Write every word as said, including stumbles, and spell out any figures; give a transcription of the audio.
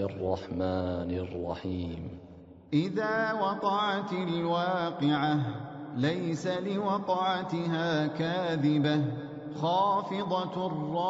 الرحمن الرحيم إذا وقعت الواقعة ليس لوقعتها كاذبة خافضة